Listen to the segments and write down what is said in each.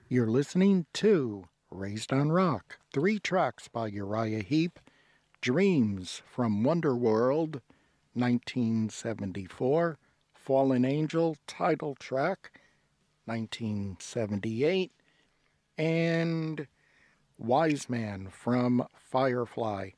You're listening to Raised on Rock, 3 tracks by Uriah Heep, Dreams from Wonderworld, 1974, Fallen Angel title track, 1978, and Wise Man from Firefly,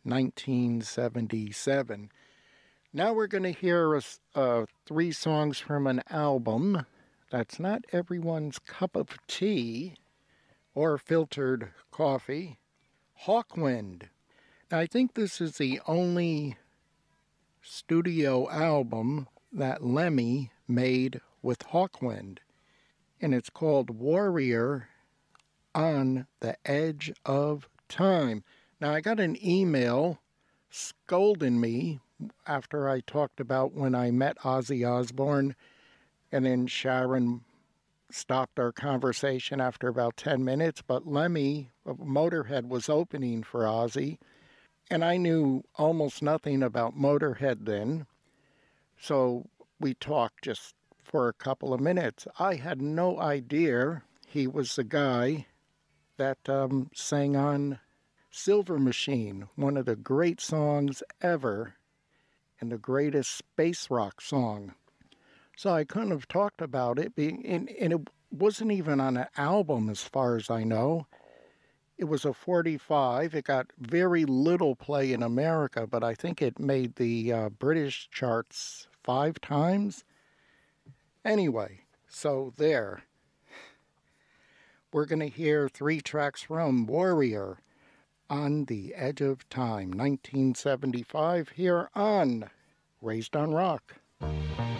1977. Now we're going to hear 3 songs from an album that's not everyone's cup of tea or filtered coffee. Hawkwind. Now, I think this is the only studio album that Lemmy made with Hawkwind, and it's called Warrior on the Edge of Time. Now, I got an email scolding me after I talked about when I met Ozzy Osbourne, and then Sharon stopped our conversation after about 10 minutes, but Lemmy, Motorhead, was opening for Ozzy, and I knew almost nothing about Motorhead then, so we talked just for a couple of minutes. I had no idea he was the guy that sang on Silver Machine, one of the great songs ever, and the greatest space rock song. So I couldn't have talked about it, and it wasn't even on an album as far as I know. It was a 45. It got very little play in America, but I think it made the British charts 5 times. Anyway, so there. We're going to hear 3 tracks from Warrior on the Edge of Time, 1975, here on Raised on Rock.